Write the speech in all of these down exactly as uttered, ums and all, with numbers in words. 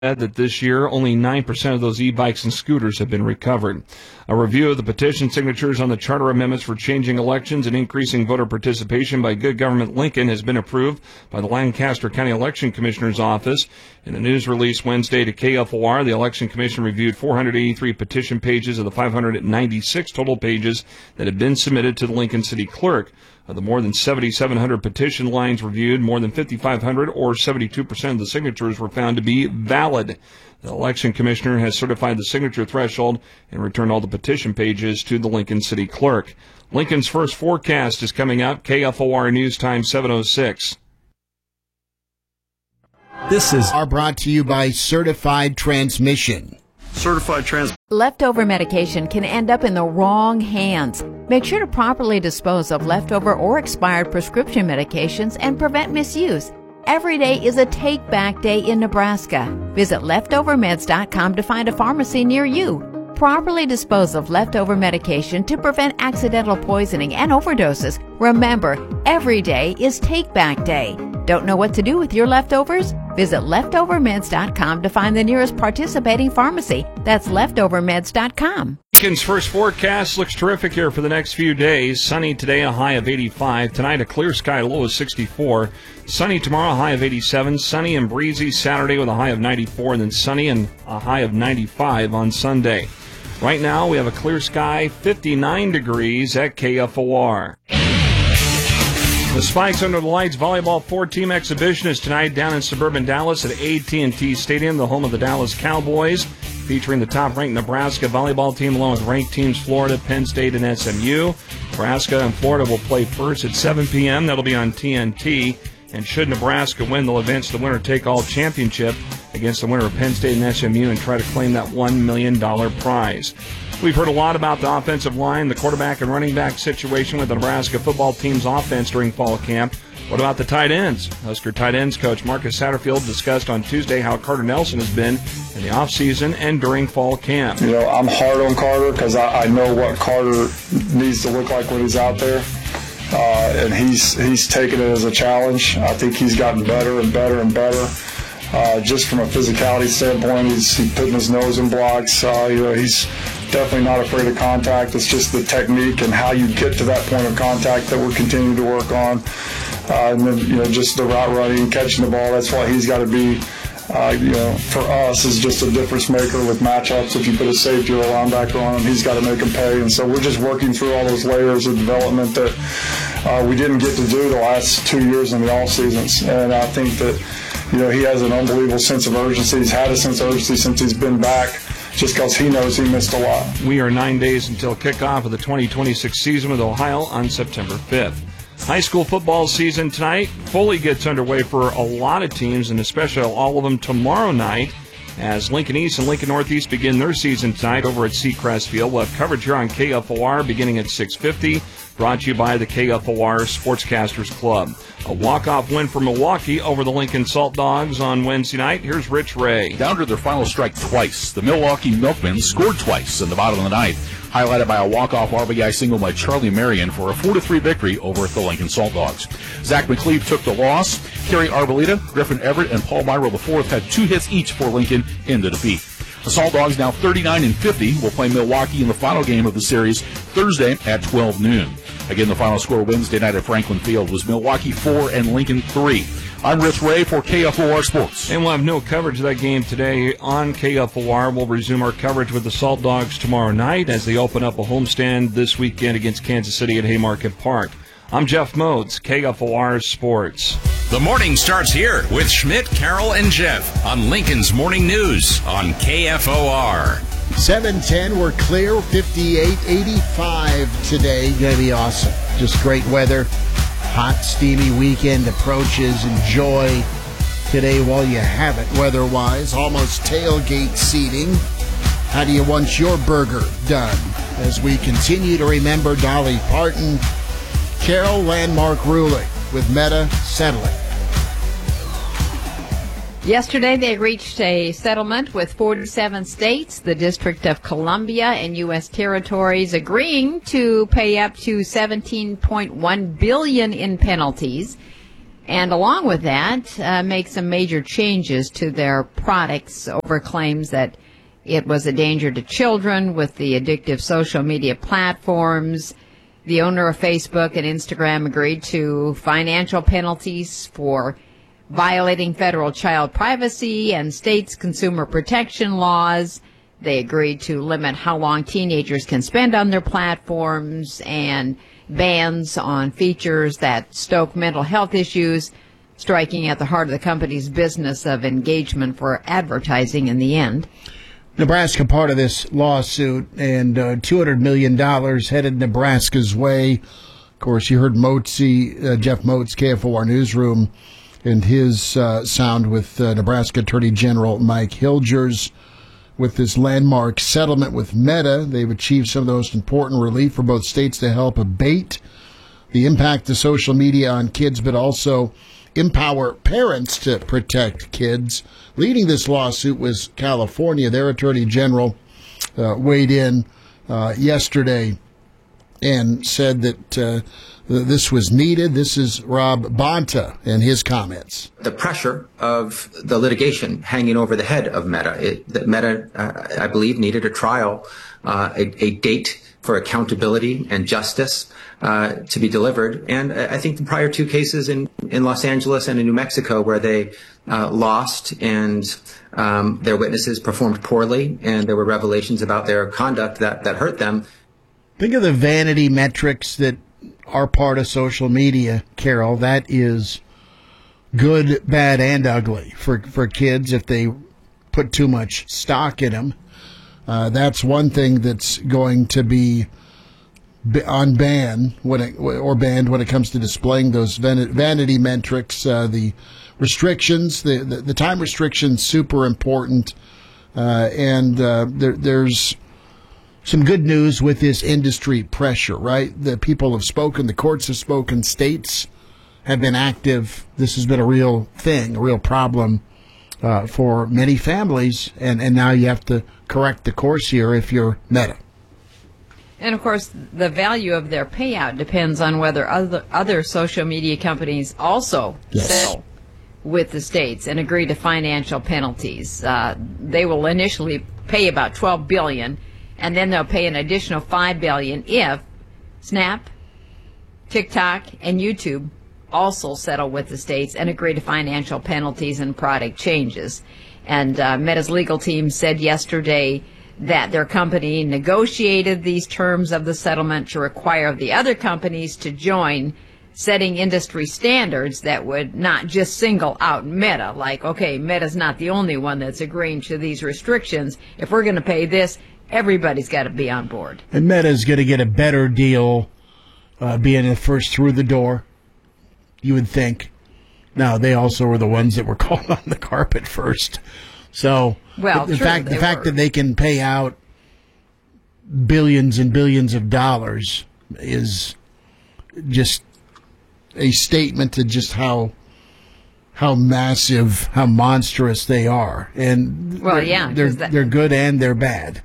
that this year only nine percent of those e-bikes and scooters have been recovered. A review of the petition signatures on the charter amendments for changing elections and increasing voter participation by Good Government Lincoln has been approved by the Lancaster County Election Commissioner's Office. In a news release Wednesday to K F O R, the Election Commission reviewed four hundred eighty-three petition pages of the five hundred ninety-six total pages that had been submitted to the Lincoln City Clerk. Of the more than seven thousand seven hundred petition lines reviewed, more than five thousand five hundred, or seventy-two percent of the signatures, were found to be valid. The election commissioner has certified the signature threshold and returned all the petition pages to the Lincoln City Clerk. Lincoln's first forecast is coming up. K F O R News Time seven oh six. This is are brought to you by Certified Transmission. Certified Trans. Leftover medication can end up in the wrong hands. Make sure to properly dispose of leftover or expired prescription medications and prevent misuse. Every day is a take-back day in Nebraska. Visit leftover meds dot com to find a pharmacy near you. Properly dispose of leftover medication to prevent accidental poisoning and overdoses. Remember, every day is take-back day. Don't know what to do with your leftovers? Visit leftover meds dot com to find the nearest participating pharmacy. That's leftover meds dot com. Lincoln's first forecast looks terrific here for the next few days. Sunny today, a high of eighty-five. Tonight, a clear sky, low of sixty-four. Sunny tomorrow, a high of eighty-seven. Sunny and breezy Saturday with a high of ninety-four. And then sunny and a high of ninety-five on Sunday. Right now, we have a clear sky, fifty-nine degrees at K F O R. The Spikes Under the Lights volleyball four-team exhibition is tonight down in suburban Dallas at A T and T Stadium, the home of the Dallas Cowboys, featuring the top-ranked Nebraska volleyball team along with ranked teams Florida, Penn State, and S M U. Nebraska and Florida will play first at seven p.m. That'll be on T N T. And should Nebraska win, they'll advance to the winner-take-all championship against the winner of Penn State and S M U and try to claim that one million dollars prize. We've heard a lot about the offensive line, the quarterback and running back situation with the Nebraska football team's offense during fall camp. What about the tight ends? Husker tight ends coach Marcus Satterfield discussed on Tuesday how Carter Nelson has been in the offseason and during fall camp. You know, I'm hard on Carter because I, I know what Carter needs to look like when he's out there. Uh, and he's he's taken it as a challenge. I think he's gotten better and better and better. Uh, just from a physicality standpoint, he's, he's putting his nose in blocks. Uh, you know, he's definitely not afraid of contact. It's just the technique and how you get to that point of contact that we're continuing to work on. Uh, and then, you know, just the route running, catching the ball. That's why he's got to be, uh, you know, for us is just a difference maker with matchups. If you put a safety or a linebacker on him, he's got to make him pay. And so we're just working through all those layers of development that uh, we didn't get to do the last two years in the off seasons. And I think that, you know, he has an unbelievable sense of urgency. He's had a sense of urgency since he's been back, just because he knows he missed a lot. We are nine days until kickoff of the twenty twenty-six season with Ohio on September fifth. High school football season tonight fully gets underway for a lot of teams, and especially all of them tomorrow night, as Lincoln East and Lincoln Northeast begin their season tonight over at Seacrest Field. We'll have coverage here on K F O R beginning at six fifty, brought to you by the K F O R Sportscasters Club. A walk-off win for Milwaukee over the Lincoln Salt Dogs on Wednesday night. Here's Rich Ray. Down to their final strike twice. The Milwaukee Milkmen scored twice in the bottom of the ninth, highlighted by a walk-off R B I single by Charlie Marion for a four to three victory over the Lincoln Salt Dogs. Zach McCleve took the loss. Kerry Arbolita, Griffin Everett, and Paul Myro the fourth had two hits each for Lincoln in the defeat. The Salt Dogs, now thirty-nine and fifty, will play Milwaukee in the final game of the series Thursday at twelve noon. Again, the final score Wednesday night at Franklin Field was Milwaukee four and Lincoln three. I'm Rich Ray for K F O R Sports. And we'll have no coverage of that game today on K F O R. We'll resume our coverage with the Salt Dogs tomorrow night as they open up a homestand this weekend against Kansas City at Haymarket Park. I'm Jeff Moats, K F O R Sports. The morning starts here with Schmidt, Carroll, and Jeff on Lincoln's Morning News on K F O R. seven ten, we're clear, fifty-eight, eighty-five today. Going to be awesome. Just great weather. Hot, steamy weekend approaches. Enjoy today while you have it, weather-wise. Almost tailgate seating. How do you want your burger done? As we continue to remember Dolly Parton, Carroll landmark ruling with Meta settling. Yesterday, they reached a settlement with forty-seven states, the District of Columbia, and U S territories agreeing to pay up to seventeen point one billion dollars in penalties And along with that, uh, make some major changes to their products over claims that it was a danger to children with the addictive social media platforms. The owner of Facebook and Instagram agreed to financial penalties for violating federal child privacy and states' consumer protection laws. They agreed to limit how long teenagers can spend on their platforms and bans on features that stoke mental health issues, striking at the heart of the company's business of engagement for advertising in the end. Nebraska part of this lawsuit, and uh, two hundred million dollars headed Nebraska's way. Of course, you heard Motzi, uh, Jeff Moats, K F O R Newsroom, and his uh, sound with uh, Nebraska Attorney General Mike Hilgers. With this landmark settlement with Meta, they've achieved some of the most important relief for both states to help abate the impact of social media on kids, but also empower parents to protect kids. Leading this lawsuit was California. Their Attorney General uh, weighed in uh, yesterday and said that uh, this was needed. This is Rob Bonta and his comments. The pressure of the litigation hanging over the head of Meta. It, that Meta, uh, I believe, needed a trial, uh, a, a date for accountability and justice uh, to be delivered. And I think the prior two cases in, in Los Angeles and in New Mexico where they uh, lost and um, their witnesses performed poorly and there were revelations about their conduct that, that hurt them. Think of the vanity metrics that are part of social media, Carol. That is good, bad, and ugly for, for kids if they put too much stock in them. Uh, that's one thing that's going to be on ban when it, or banned when it comes to displaying those van- vanity metrics. Uh, the restrictions, the, the, the time restrictions, super important. Uh, and uh, there, there's some good news with this industry pressure, right? The people have spoken, the courts have spoken, states have been active. This has been a real thing, a real problem uh, for many families, and, and now you have to correct the course here if you're Meta. And, of course, the value of their payout depends on whether other, other social media companies also yes. settle with the states and agree to financial penalties. Uh, they will initially pay about twelve billion dollars, and then they'll pay an additional five billion dollars if Snap, TikTok, and YouTube also settle with the states and agree to financial penalties and product changes. And uh, Meta's legal team said yesterday that their company negotiated these terms of the settlement to require the other companies to join, setting industry standards that would not just single out Meta, like, okay, Meta's not the only one that's agreeing to these restrictions. If we're going to pay this, everybody's got to be on board. And Meta's going to get a better deal uh, being the first through the door, you would think. Now, they also were the ones that were called on the carpet first. So well, the, the true, fact the were. fact that they can pay out billions and billions of dollars is just a statement to just how how massive, how monstrous they are. And well, they're, yeah, they're that, they're good and they're bad.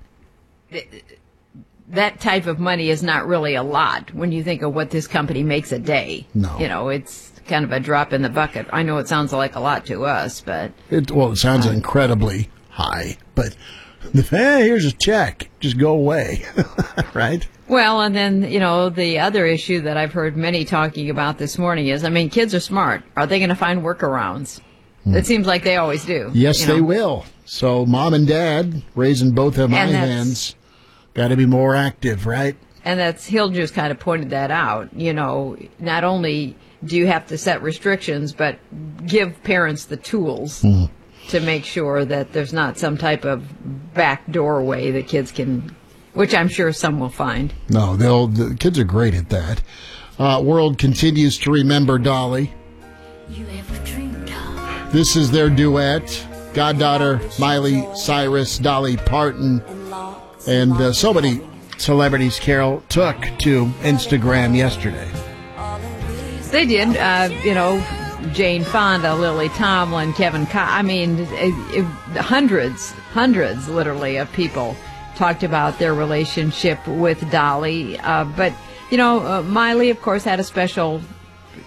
That type of money is not really a lot when you think of what this company makes a day. No. You know, it's kind of a drop in the bucket. I know it sounds like a lot to us, but... It, well, it sounds uh, incredibly high, but eh, here's a check. Just go away, right? Well, and then, you know, the other issue that I've heard many talking about this morning is, I mean, kids are smart. Are they going to find workarounds? Hmm. It seems like they always do. Yes, you know? they will. So mom and dad, raising both of my hands, got to be more active, right? And that's, Hill just kind of pointed that out. You know, not only do you have to set restrictions, but give parents the tools mm. to make sure that there's not some type of back doorway that kids can, which I'm sure some will find. No, they'll. The kids are great at that. Uh, world continues to remember Dolly. You have a dream, Dolly. This is their duet. Goddaughter Miley Cyrus, Dolly Parton, and uh, so many celebrities, Carol, took to Instagram yesterday. They did, uh, you know, Jane Fonda, Lily Tomlin, Kevin Co- I mean, it, it, hundreds, hundreds, literally, of people talked about their relationship with Dolly. Uh, but, you know, uh, Miley, of course, had a special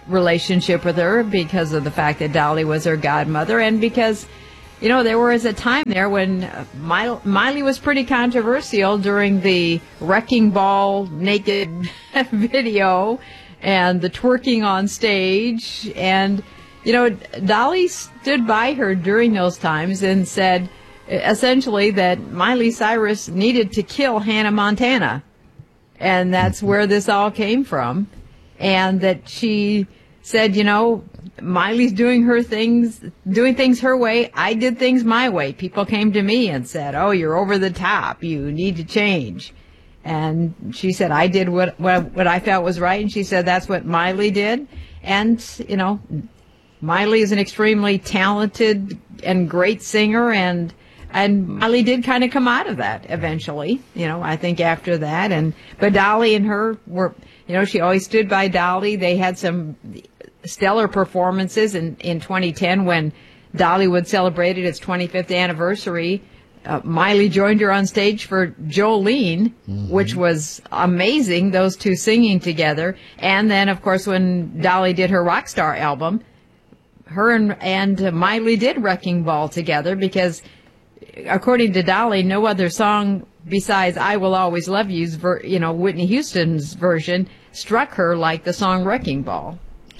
relationship with her because of the fact that Dolly was her godmother, and because, you know, there was a time there when Miley, Miley was pretty controversial during the Wrecking Ball naked video and the twerking on stage. And, you know, Dolly stood by her during those times and said essentially that Miley Cyrus needed to kill Hannah Montana. And that's where this all came from. And that she said, you know, Miley's doing her things, doing things her way. I did things my way. People came to me and said, oh, you're over the top. You need to change. And she said, I did what, what, what I felt was right. And she said, that's what Miley did. And, you know, Miley is an extremely talented and great singer, and and Miley did kind of come out of that eventually, you know, I think after that. And but Dolly and her were, you know, she always stood by Dolly. They had some stellar performances in, in twenty ten when Dollywood celebrated its twenty-fifth anniversary. Uh, Miley joined her on stage for Jolene, mm-hmm. which was amazing, those two singing together. And then, of course, when Dolly did her Rockstar album, her and, and uh, Miley did Wrecking Ball together because, according to Dolly, no other song besides I Will Always Love You's, ver- you know, Whitney Houston's version, struck her like the song Wrecking Ball.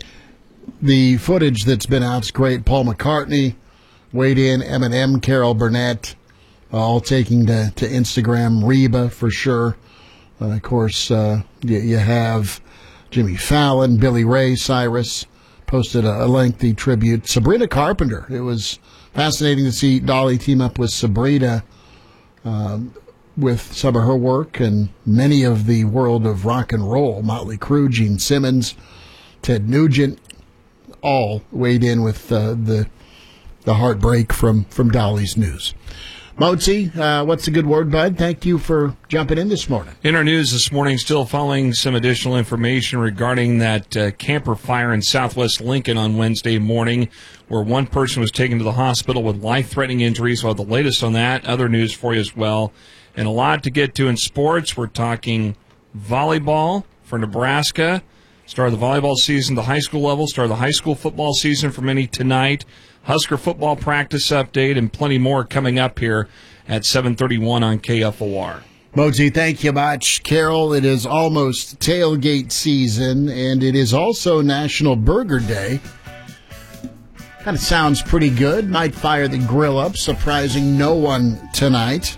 The footage that's been out's great. Paul McCartney weighed in, Eminem, Carol Burnett, all taking to, to Instagram. Reba, for sure. Uh, of course, uh, you, you have Jimmy Fallon, Billy Ray Cyrus posted a, a lengthy tribute. Sabrina Carpenter. It was fascinating to see Dolly team up with Sabrina um, with some of her work and many of the world of rock and roll. Motley Crue, Gene Simmons, Ted Nugent, all weighed in with uh, the the heartbreak from, from Dolly's news. Mozi, uh, what's the good word, bud? Thank you for jumping in this morning. In our news this morning, still following some additional information regarding that uh, camper fire in southwest Lincoln on Wednesday morning, where one person was taken to the hospital with life-threatening injuries. We'll have the latest on that. Other news for you as well. And a lot to get to in sports. We're talking volleyball for Nebraska. Start of the volleyball season, the high school level. Start of the high school football season for many tonight. Husker football practice update and plenty more coming up here at seven thirty-one on K F O R. Mozi, thank you much. Carol, it is almost tailgate season, and it is also National Burger Day. Kind of sounds pretty good. Might fire the grill up, surprising no one tonight.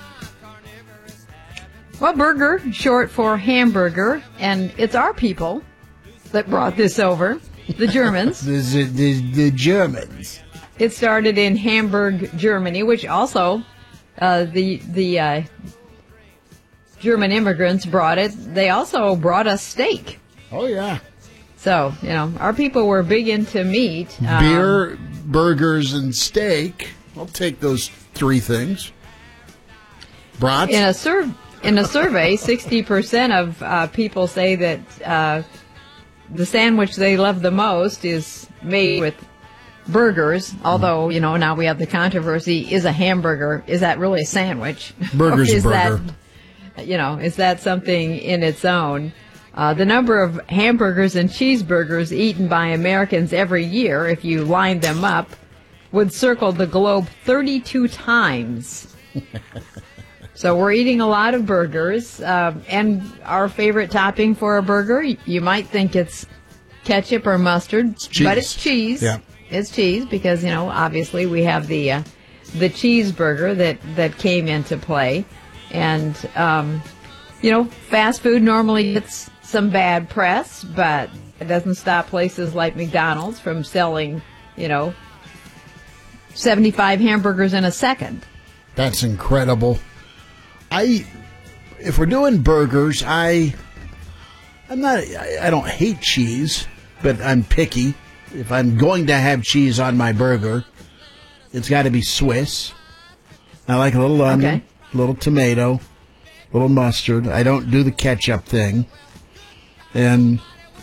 Well, burger, short for hamburger, and it's our people that brought this over. The Germans. the, the, the Germans. It started in Hamburg, Germany, which also uh, the the uh, German immigrants brought it. They also brought us steak. Oh, yeah. So, you know, our people were big into meat. Beer, um, burgers, and steak. I'll take those three things. Brats. In a, sur- in a survey, sixty percent of uh, people say that uh, the sandwich they love the most is made with burgers, although, you know, now we have the controversy, is a hamburger, is that really a sandwich? Burger's is a burger. That, you know, is that something in its own? Uh, the number of hamburgers and cheeseburgers eaten by Americans every year, if you line them up, would circle the globe thirty-two times. So we're eating a lot of burgers, uh, and our favorite topping for a burger, you might think it's ketchup or mustard, it's but it's cheese. Yeah. It's cheese because, you know, obviously we have the uh, the cheeseburger that, that came into play. And, um, you know, fast food normally gets some bad press, but it doesn't stop places like McDonald's from selling, you know, seventy-five hamburgers in a second. That's incredible. I, if we're doing burgers, I, I'm not, I, I don't hate cheese, but I'm picky. If I'm going to have cheese on my burger, it's got to be Swiss. I like a little onion, okay. a little tomato, a little mustard. I don't do the ketchup thing, and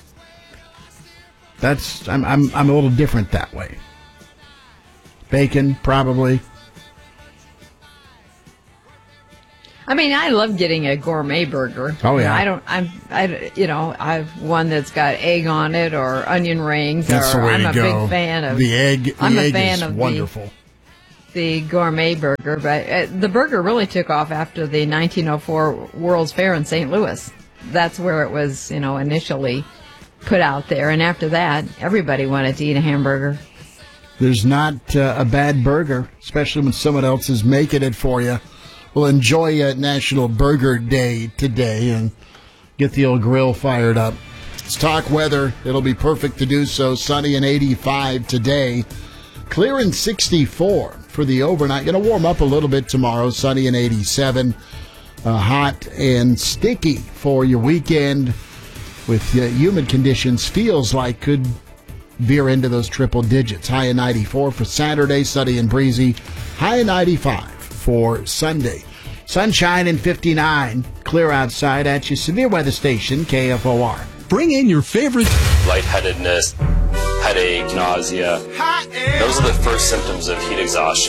that's I'm I'm I'm a little different that way. Bacon, probably. I mean, I love getting a gourmet burger. Oh, yeah. I don't, I'm, I, you know, I've one that's got egg on it or onion rings. That's or the way I'm to a go. big fan of the egg. The I'm egg a fan is of wonderful. The, the gourmet burger, but uh, the burger really took off after the nineteen oh four World's Fair in Saint Louis. That's where it was, you know, initially put out there, and after that, everybody wanted to eat a hamburger. There's not uh, a bad burger, especially when someone else is making it for you. Well, enjoy uh, National Burger Day today and get the old grill fired up. Let's talk weather. It'll be perfect to do so. Sunny and eighty-five today. Clear and sixty-four for the overnight. Going to warm up a little bit tomorrow. Sunny and eighty-seven. Uh, hot and sticky for your weekend with uh, humid conditions. Feels like could veer into those triple digits. High of ninety-four for Saturday. Sunny and breezy. High of ninety-five for Sunday. Sunshine and fifty-nine. Clear outside at your severe weather station, K F O R. Bring in your favorite. Lightheadedness, headache, nausea. Those are the first symptoms of heat exhaustion.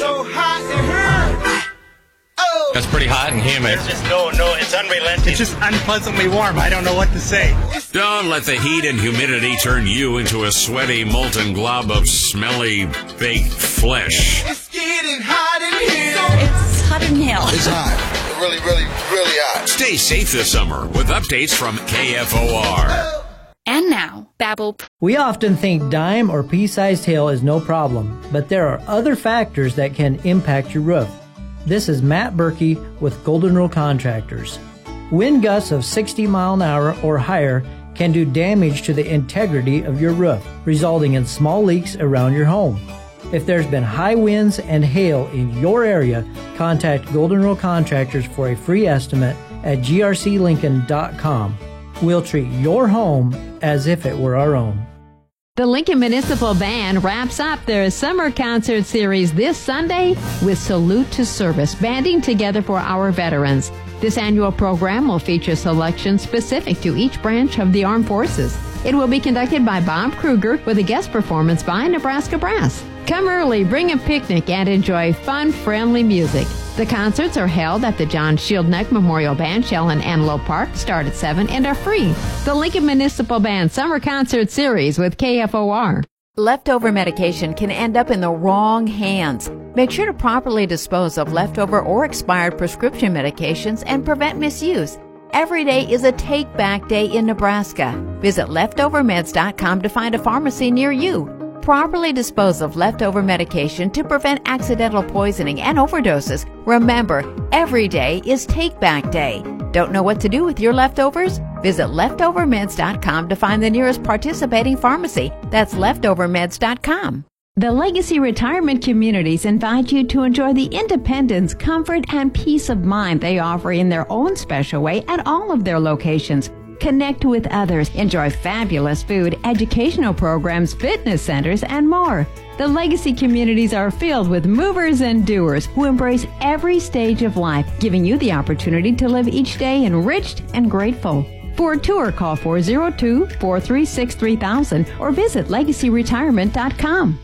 That's pretty hot and humid. There's just no, no, it's unrelenting. It's just unpleasantly warm. I don't know what to say. Don't let the heat and humidity turn you into a sweaty, molten glob of smelly, baked flesh. It's getting hot in here. It's hot in hell. It's hot. Really, really, really hot. Stay safe this summer with updates from K F O R. And now, Babbel. We often think dime or pea-sized hail is no problem, but there are other factors that can impact your roof. This is Matt Berkey with Golden Rule Contractors. Wind gusts of sixty mile an hour or higher can do damage to the integrity of your roof, resulting in small leaks around your home. If there's been high winds and hail in your area, contact Golden Rule Contractors for a free estimate at G R C Lincoln dot com. We'll treat your home as if it were our own. The Lincoln Municipal Band wraps up their summer concert series this Sunday with Salute to Service, banding together for our veterans. This annual program will feature selections specific to each branch of the armed forces. It will be conducted by Bob Kruger with a guest performance by Nebraska Brass. Come early, bring a picnic, and enjoy fun, friendly music. The concerts are held at the John Shieldneck Memorial Bandshell in Antelope Park, start at seven, and are free. The Lincoln Municipal Band Summer Concert Series with K F O R. Leftover medication can end up in the wrong hands. Make sure to properly dispose of leftover or expired prescription medications and prevent misuse. Every day is a take-back day in Nebraska. Visit leftover meds dot com to find a pharmacy near you. Properly dispose of leftover medication to prevent accidental poisoning and overdoses. Remember, every day is Take-Back Day. Don't know what to do with your leftovers? Visit leftover meds dot com to find the nearest participating pharmacy. That's leftover meds dot com. The Legacy Retirement Communities invite you to enjoy the independence, comfort, and peace of mind they offer in their own special way at all of their locations. Connect with others, enjoy fabulous food, educational programs, fitness centers, and more. The Legacy communities are filled with movers and doers who embrace every stage of life, giving you the opportunity to live each day enriched and grateful. For a tour, call four oh two, four three six, three thousand or visit legacy retirement dot com.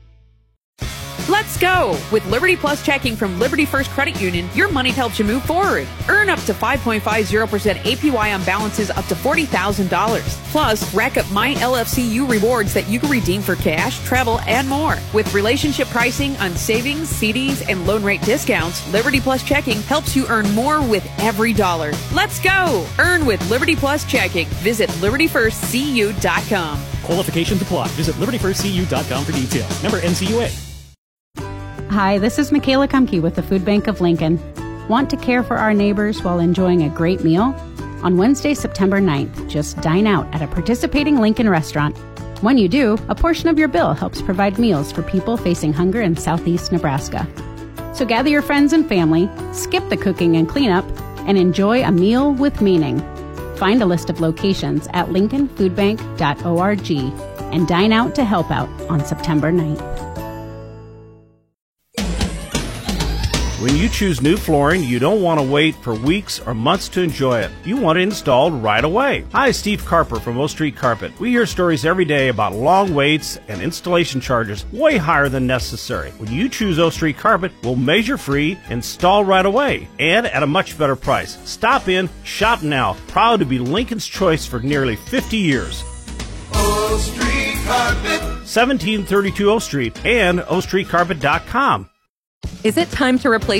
Let's go! With Liberty Plus checking from Liberty First Credit Union, your money helps you move forward. Earn up to five point five zero percent A P Y on balances up to forty thousand dollars. Plus, rack up My L F C U rewards that you can redeem for cash, travel, and more. With relationship pricing on savings, C Ds, and loan rate discounts, Liberty Plus checking helps you earn more with every dollar. Let's go! Earn with Liberty Plus checking. Visit liberty first c u dot com. Qualifications apply. Visit liberty first c u dot com for details. Member N C U A. Hi, this is Michaela Kumke with the Food Bank of Lincoln. Want to care for our neighbors while enjoying a great meal? On Wednesday, September ninth, just dine out at a participating Lincoln restaurant. When you do, a portion of your bill helps provide meals for people facing hunger in southeast Nebraska. So gather your friends and family, skip the cooking and cleanup, and enjoy a meal with meaning. Find a list of locations at lincoln food bank dot org and dine out to help out on September ninth. When you choose new flooring, you don't want to wait for weeks or months to enjoy it. You want it installed right away. Hi, Steve Carper from O Street Carpet. We hear stories every day about long waits and installation charges way higher than necessary. When you choose O Street Carpet, we'll measure free, install right away, and at a much better price. Stop in, shop now. Proud to be Lincoln's choice for nearly fifty years. O Street Carpet. seventeen thirty-two O Street and O Street Carpet dot com. Is it time to replace